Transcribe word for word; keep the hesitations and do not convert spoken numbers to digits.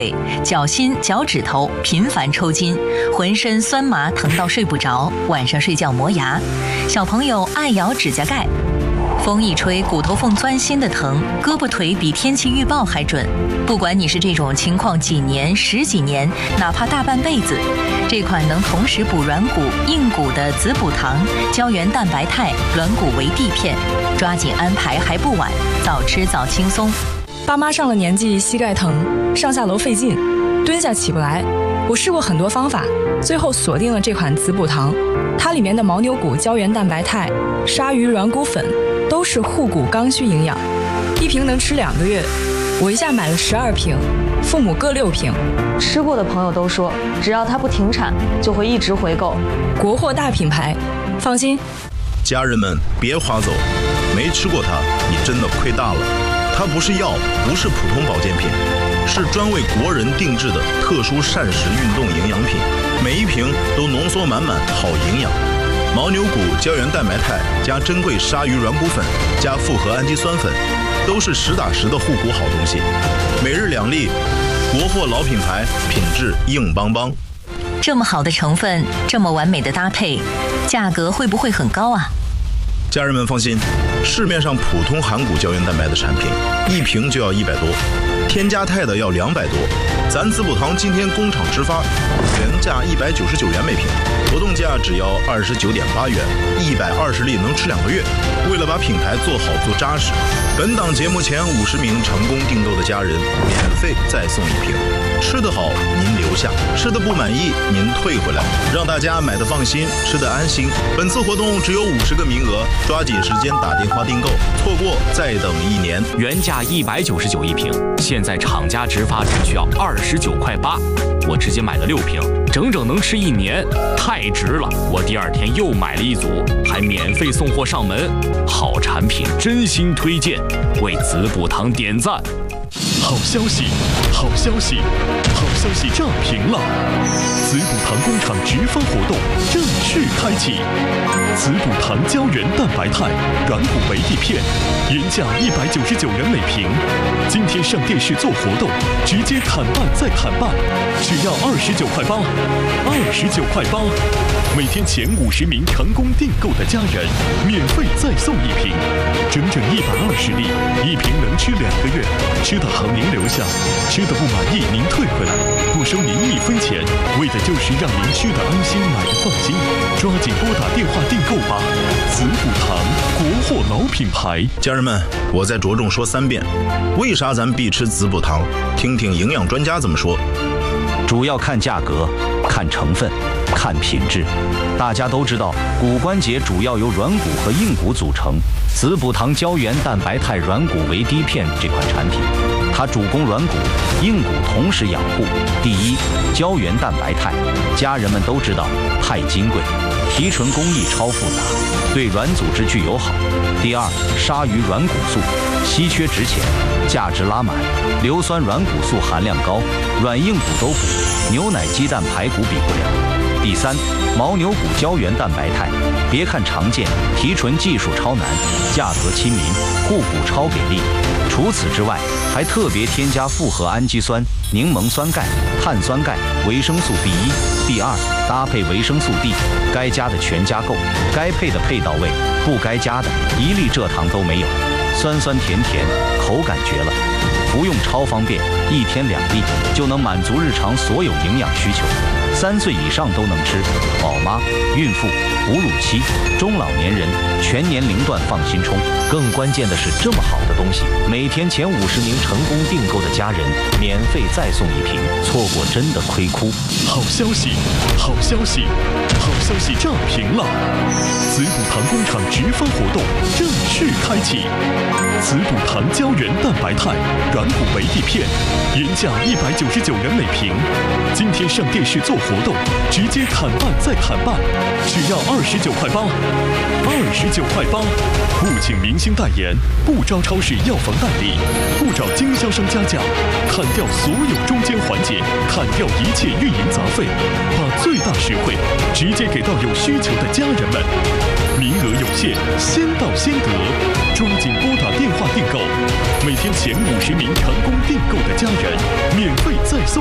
脚心、脚趾头频繁抽筋，浑身酸麻疼到睡不着，晚上睡觉磨牙。小朋友爱咬指甲盖，风一吹骨头缝钻心的疼，胳膊腿比天气预报还准。不管你是这种情况几年、十几年，哪怕大半辈子，这款能同时补软骨、硬骨的子补糖胶原蛋白肽软骨维 D 片，抓紧安排还不晚，早吃早轻松。 爸妈上了年纪，膝盖疼，上下楼费劲，蹲下起不来。我试过很多方法，最后锁定了这款子补糖。它里面的牦牛骨胶原蛋白肽、鲨鱼软骨粉都是护骨刚需营养，一瓶能吃两个月。我一下买了十二瓶，父母各六瓶。 吃过的朋友都说，只要它不停产，就会一直回购。 国货大品牌，放心。 家人们别划走，没吃过它，你真的亏大了。它不是药，不是普通保健品，是专为国人定制的特殊膳食运动营养品，每一瓶都浓缩满满好营养。牦牛骨胶原蛋白肽加珍贵鲨鱼软骨粉加复合氨基酸粉，都是实打实的护骨好东西。每日两粒，国货老品牌，品质硬邦邦。 这么好的成分，这么完美的搭配，价格会不会很高啊？ 家人们放心，市面上普通含骨胶原蛋白的产品，一瓶就要一百多，添加肽的要两百多。咱子补糖今天工厂直发，原价一百九十九元每瓶，活动价只要二十九点八元，一百二十粒能吃两个月。为了把品牌做好做扎实，本档节目前五十名成功订购的家人，免费再送一瓶。吃得好您留下，吃得不满意您退回来，让大家买得放心，吃得安心。本次活动只有五十个名额，抓紧时间打电话订购，错过再等一年。 原价一百九十九一瓶，现在厂家直发只需要二十九块八，我直接买了六瓶，整整能吃一年，太值了！我第二天又买了一组，还免费送货上门，好产品真心推荐，为子补糖点赞。 好消息，好消息，好消息炸屏了！子补糖工厂直发活动正式开启，子补糖胶原蛋白肽软骨维 D 片，原价一百九十九元每瓶，今天上电视做活动，直接砍半再砍半，只要二十九块八，二十九块八。每天前五十名成功订购的家人，免费再送一瓶，整整一百二十粒，一瓶能吃两个月。吃得好您留下，吃得不满意您退回来，不收您一分钱，为的就是让您吃得安心，买得放心。抓紧拨打电话订购吧！子补糖，国货老品牌。 家人们，我再着重说三遍，为啥咱必吃子补糖？听听营养专家怎么说。 主要看价格，看成分，看品质。大家都知道，骨关节主要由软骨和硬骨组成。子补糖胶原蛋白肽软骨维 D 片这款产品，它主攻软骨、硬骨同时养护。第一，胶原蛋白肽，家人们都知道，肽金贵，提纯工艺超复杂，对软组织具有好。第二，鲨鱼软骨素，稀缺值钱，价值拉满，硫酸软骨素含量高，软硬骨都补，牛奶、鸡蛋、排骨比不了。第三，牦牛骨胶原蛋白肽，别看常见，提纯技术超难，价格亲民，护骨超给力。除此之外，还特别添加复合氨基酸、柠檬酸钙、碳酸钙、维生素 B 一。第二，搭配维生素 D， 该加的全加够，该配的配到位，不该加的一粒蔗糖都没有，酸酸甜甜，口感绝了。服用超方便，一天两粒就能满足日常所有营养需求，三岁以上都能吃，宝妈、孕妇、哺乳期、中老年人全年龄段放心冲。更关键的是，这么好的东西，每天前五十名成功订购的家人免费再送一瓶，错过真的亏哭。 好消息，好消息，好消息炸屏了！子补糖工厂直发活动正式开启，子补糖胶原蛋白肽软骨维 D 片，原价一百九十九元每瓶，今天上电视做活动，直接砍半再砍半，只要二十九块八，二十九块八，不请明星代言，不招超市药房代理，不找经销商加价，砍掉所有中间环节，砍掉一切运营杂费，把最大实惠直接给到有需求的家人们。 名额有限，先到先得，抓紧拨打电话订购。每天前五十名成功订购的家人，免费再送